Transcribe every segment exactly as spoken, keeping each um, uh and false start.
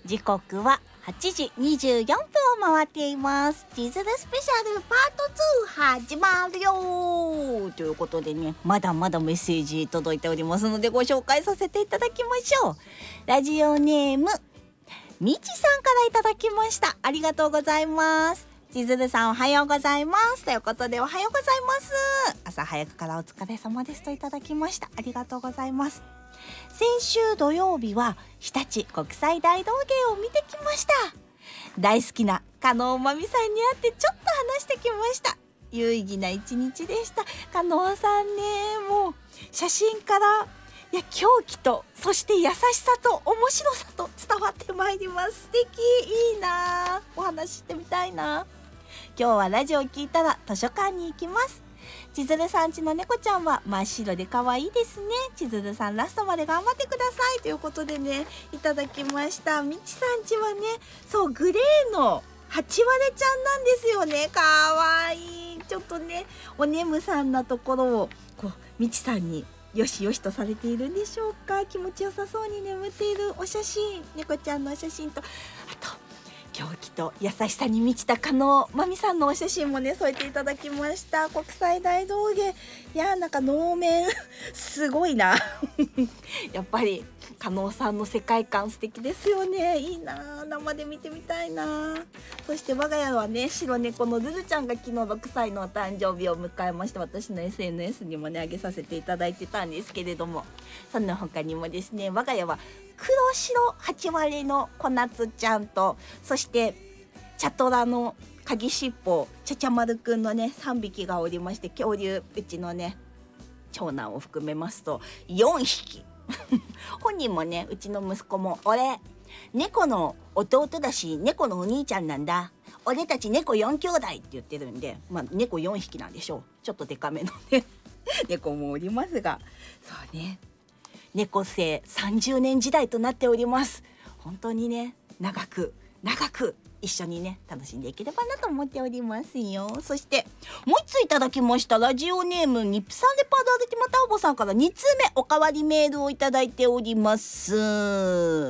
時刻ははちじにじゅうよんぷんを回っています。千鶴スペシャルパートツー始まるよということでね、まだまだメッセージ届いておりますのでご紹介させていただきましょう。ラジオネームみちさんからいただきました。ありがとうございます。千鶴さんおはようございますということで、おはようございます。朝早くからお疲れ様ですといただきました。ありがとうございます。先週土曜日は日立国際大道芸を見てきました。大好きな加納真美さんに会ってちょっと話してきました。有意義な一日でした。加納さんね、もう写真からいや狂気とそして優しさと面白さと伝わってまいります。素敵、いいな、お話ししてみたいな。今日はラジオ聞いたら図書館に行きます。千鶴さんちの猫ちゃんは真っ白で可愛いですね。千鶴さんラストまで頑張ってくださいということでね、いただきました。みちさんちはね、そうグレーのハチワレちゃんなんですよね。可愛い。ちょっとねお眠さんなところをこうみちさんによしよしとされているんでしょうか。気持ちよさそうに眠っているお写真、猫ちゃんのお写真と、あと狂気と優しさに満ちた加納真美さんのお写真もね添えていただきました。国際大道芸、いやなんか能面すごいなやっぱり加納さんの世界観素敵ですよね。いいな、生で見てみたいな。そして我が家はね、白猫のルルちゃんが昨日ろくさいのお誕生日を迎えまして、私の エスエヌエス にもね上げさせていただいてたんですけれども、その他にもですね、我が家は黒白ハチワレの小夏ちゃんと、そしてチャトラの鍵しっぽちゃちゃまるくんのねさんびきがおりまして、恐竜うちのね長男を含めますとよんひき本人もね、うちの息子も俺猫の弟だし猫のお兄ちゃんなんだ、俺たち猫よん兄弟って言ってるんで、まあ猫よんひきなんでしょう。ちょっとデカめのね猫もおりますが、そうね、猫生さんじゅうねん時代となっております。本当にね長く長く一緒にね楽しんでいければなと思っておりますよ。そしてもう一ついただきました。ラジオネームニップサンレパードアルティマタオボさんからにつうめおかわりメールをいただいております。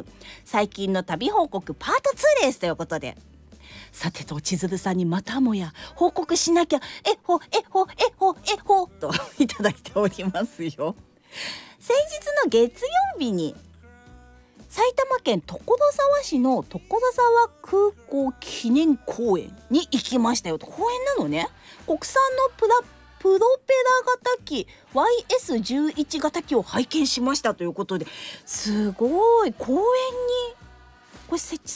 最近の旅報告パートツーですということで、さてと千鶴さんにまたもや報告しなきゃえほえほえほえほといただいておりますよ。先日の月曜日に埼玉県所沢市の所沢空港記念公園に行きましたよ。公園なのね。国産のプラプロペラ型機 ワイエスじゅういち 型機を拝見しましたということで、すごい公園にこれ設置